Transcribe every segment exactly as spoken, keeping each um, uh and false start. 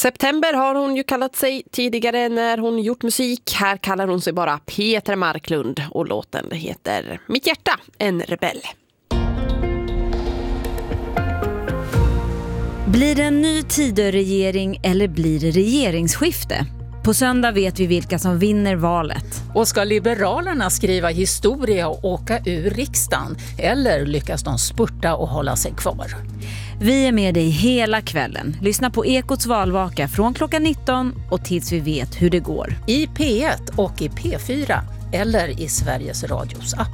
September har hon ju kallat sig tidigare när hon gjort musik. Här kallar hon sig bara Petra Marklund och låten heter Mitt hjärta, en rebell. Blir det en ny Tidöregering eller blir det regeringsskifte? På söndag vet vi vilka som vinner valet. Och ska Liberalerna skriva historia och åka ur riksdagen? Eller lyckas de spurta och hålla sig kvar? Vi är med dig hela kvällen. Lyssna på Ekots valvaka från klockan nitton och tills vi vet hur det går. I P ett och i P fyra eller i Sveriges Radios app.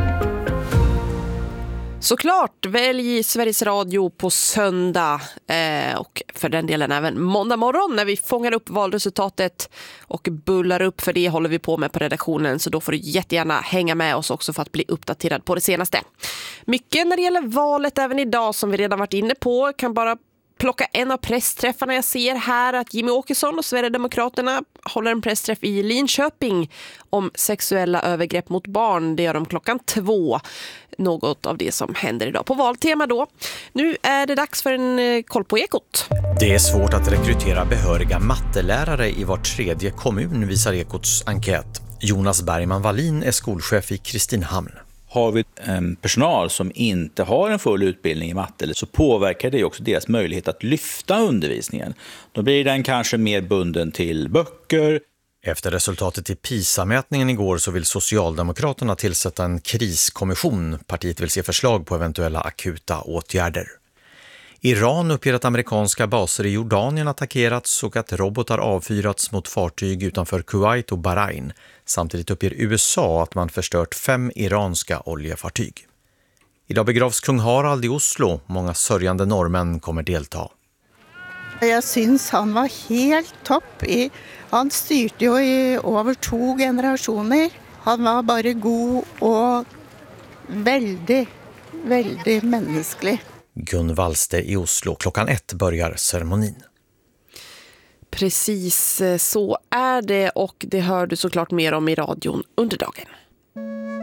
Såklart, välj Sveriges Radio på söndag eh, och för den delen även måndag morgon när vi fångar upp valresultatet och bullar upp, för det håller vi på med på redaktionen, så då får du jättegärna hänga med oss också för att bli uppdaterad på det senaste. Mycket när det gäller valet även idag som vi redan varit inne på. Kan bara plocka en av pressträffarna. Jag ser här att Jimmy Åkesson och Sverigedemokraterna håller en pressträff i Linköping om sexuella övergrepp mot barn. Det gör de klockan två. Något av det som händer idag på valtema då. Nu är det dags för en koll på Ekot. Det är svårt att rekrytera behöriga mattelärare i var tredje kommun, visar Ekots enkät. Jonas Bergman Wallin är skolchef i Kristinehamn. Har vi en personal som inte har en full utbildning i matte så påverkar det också deras möjlighet att lyfta undervisningen. Då blir den kanske mer bunden till böcker. Efter resultatet i PISA-mätningen igår så vill Socialdemokraterna tillsätta en kriskommission. Partiet vill se förslag på eventuella akuta åtgärder. Iran uppger att amerikanska baser i Jordanien attackerats och att robotar avfyrats mot fartyg utanför Kuwait och Bahrain. Samtidigt uppger U S A att man förstört fem iranska oljefartyg. Idag begravs kung Harald i Oslo. Många sörjande norrmän kommer delta. Jag syns han var helt topp. I, han styrte ju i över två generationer. Han var bara god och väldigt, väldigt mänsklig. Gun Wallste i Oslo. Klockan ett börjar ceremonin. Precis så är det, och det hör du såklart mer om i radion under dagen.